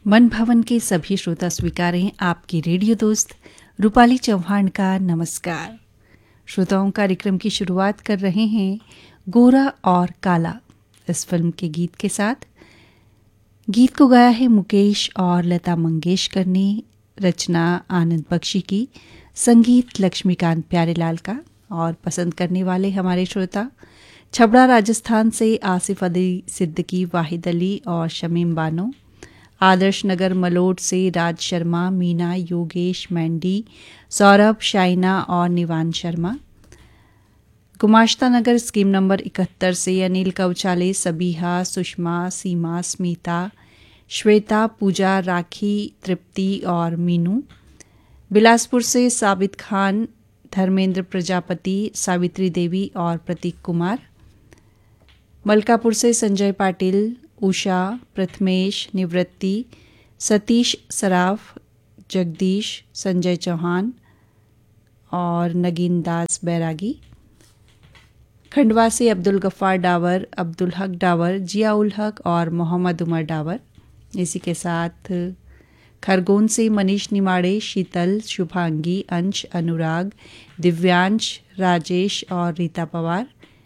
मन भवन के सभी श्रोता स्वीकारें आपकी रेडियो दोस्त रूपाली चौहान का नमस्कार। श्रोताओं, कार्यक्रम की शुरुआत कर रहे हैं गोरा और काला इस फिल्म के गीत के साथ। गीत को गाया है मुकेश और लता मंगेशकर ने, रचना आनंद बख्शी की, संगीत लक्ष्मीकांत प्यारेलाल का। और पसंद करने वाले हमारे श्रोता छबड़ा राजस्थान से आसिफ अली सिद्दीकी, वाहिद अली और शमीम बानो, आदर्श नगर मलोट से राज शर्मा, मीना, योगेश, मैंडी, सौरभ, शाइना और निवान शर्मा, गुमाश्ता नगर स्कीम नंबर 71 से अनिल कौचाले, सबीहा, सुषमा, सीमा, स्मिता, श्वेता, पूजा, राखी, तृप्ति और मीनू, बिलासपुर से साबित खान, धर्मेंद्र प्रजापति, सावित्री देवी और प्रतीक कुमार, मलकापुर से संजय पाटिल, उषा, प्रथमेश, निवृत्ति, सतीश सराफ, जगदीश, संजय चौहान और नगीन दास बैरागी, खंडवा से अब्दुल गफ्फार डावर, अब्दुल हक डावर, जिया उल हक और मोहम्मद उमर डावर। इसी के साथ खरगोन से मनीष निमाड़े, शीतल, शुभांगी, अंश, अनुराग, दिव्यांश, राजेश और रीता पवार,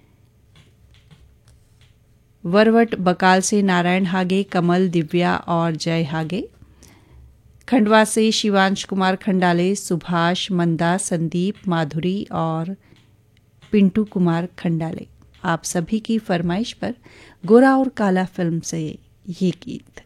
वरवट बकाल से नारायण हागे, कमल, दिव्या और जय हागे, खंडवा से शिवांश कुमार खंडाले, सुभाष, मंदा, संदीप, माधुरी और पिंटू कुमार खंडाले। आप सभी की फरमाइश पर गोरा और काला फिल्म से ये गीत।